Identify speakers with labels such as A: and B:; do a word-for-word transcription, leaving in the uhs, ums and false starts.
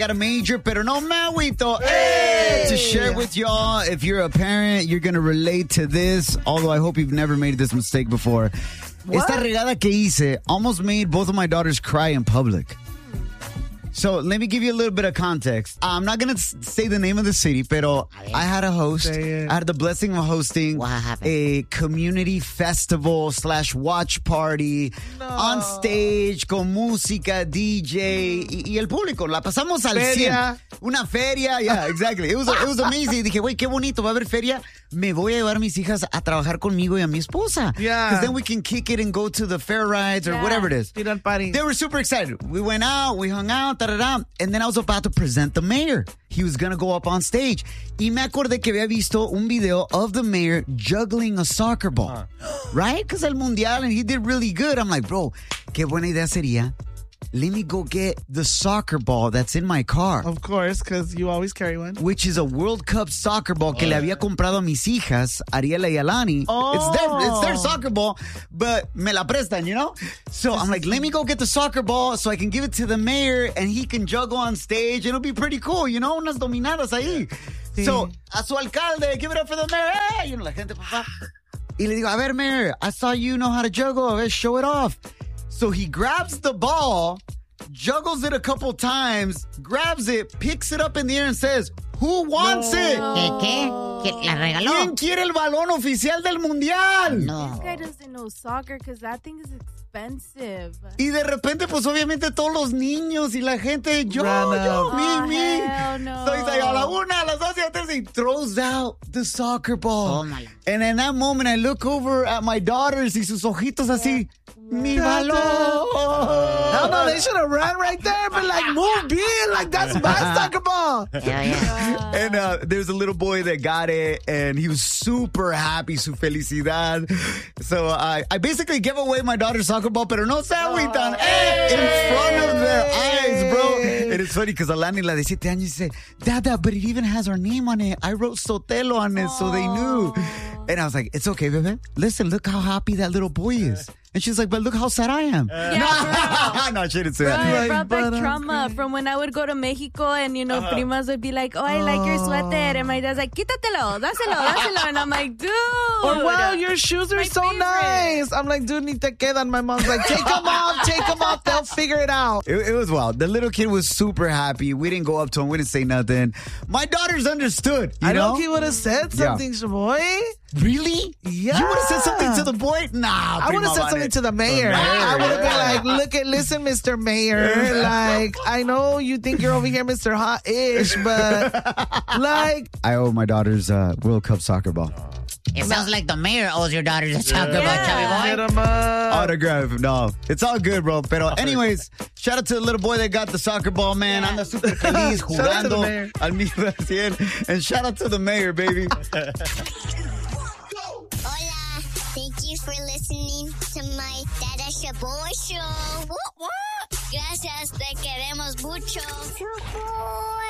A: got a major, pero no me agüito. Hey! To share with y'all, if you're a parent, you're going to relate to this, although I hope you've never made this mistake before.
B: What?
A: Esta regada que hice almost made both of my daughters cry in public. So let me give you a little bit of context. I'm not going to say the name of the city, pero I had a host. I had the blessing of hosting a community festival slash watch party
B: no.
A: on stage con música, D J y, y el público. La pasamos al
B: feria.
A: cien. Una feria, yeah, exactly. It was, it was amazing. Dije, güey, qué bonito, va a haber feria. Me voy a llevar a mis hijas a trabajar conmigo y a mi esposa.
B: Yeah.
A: Because then we can kick it and go to the fair rides or
B: yeah.
A: whatever it is.
B: Party.
A: They were super excited. We went out, we hung out, ta-da-da, and then I was about to present the mayor. He was going to go up on stage. Y me acordé que había visto un video of the mayor juggling a soccer ball. Uh. Right? Because el mundial, and he did really good. I'm like, bro, qué buena idea sería. Let me go get the soccer ball that's in my car.
B: Of course, because you always carry one.
A: Which is a World Cup soccer ball que le había comprado a mis hijas, Ariela y Alani.
B: Oh.
A: It's their, it's their soccer ball, but me la prestan, you know? So I'm like, let me go get the soccer ball so I can give it to the mayor and he can juggle on stage. It'll be pretty cool, you know? Unas dominadas ahí. Sí. So, a su alcalde, give it up for the mayor. Hey, you know, la gente, papá. Y le digo, a ver, mayor, I saw you know how to juggle. A ver, show it off. So he grabs the ball, juggles it a couple times, grabs it, picks it up in the air and says, who wants
C: no.
A: it?
C: ¿Qué, qué? ¿Qué? ¿La regaló?
A: ¿Quién quiere el balón oficial del mundial?
C: No.
D: This guy doesn't know soccer because that thing is expensive.
A: Y de repente, pues obviamente todos los niños y la gente, yo,
B: Run
A: yo,
B: up.
A: me,
D: Oh,
A: me.
D: hell no.
A: So he's like, a la una, a las dos y a tres, he throws out the soccer ball.
C: Tómala.
A: And in that moment, I look over at my daughters y sus ojitos así, mi balón.
B: Hell no, they should have ran right there, but like, move, be like, that's my soccer ball.
C: Yeah, yeah.
A: And uh, there's a little boy that got it, and he was super happy, su felicidad. So I, I basically gave away my daughter's soccer ball, pero no se agüitan. Hey, in front of their eyes, bro. And it's funny because Alani, la de siete años, dice, Dada, but it even has our name on it. I wrote Sotelo on it, so they knew. And I was like, it's okay, baby. Listen, look how happy that little boy is. And she's like, but look how sad I am.
D: Yeah,
A: no, no, she didn't say
D: bro,
A: that.
D: it brought back trauma from when I would go to Mexico and, you know, uh-huh. primas would be like, oh, I like your sweater. And my dad's like, quítatelo, dáselo, dáselo. And I'm like, dude.
B: Or, wow, your shoes are
D: my
B: so
D: favorite.
B: nice. I'm like, dude, ni te quedan. My mom's like, take them off, take them off. They'll figure it out.
A: It, it was wild. The little kid was super happy. We didn't go up to him. We didn't say nothing. My daughters understood. You
B: I
A: know?
B: know he would have said something, yeah. Boy.
A: Really?
B: Yeah.
A: You would have said something to the boy? Nah.
B: I would have said something to the mayor. I would have been like, look at, listen, Mister Mayor. Like, I know you think you're over here, Mister Hot-ish, but like.
A: I owe my daughter's uh, World Cup soccer ball.
C: It sounds like the mayor owes your daughter a soccer ball,
D: Yeah.
C: chubby boy.
A: Autograph. No. It's all good, bro. Pero anyways, shout out to the little boy that got the soccer ball, man. Anda super feliz jugando al mil cien. And shout out to the mayor, baby.
E: Hola. Thank you for listening to my Dada Shaboy Show. What, what? Gracias. Te queremos mucho. Shaboy.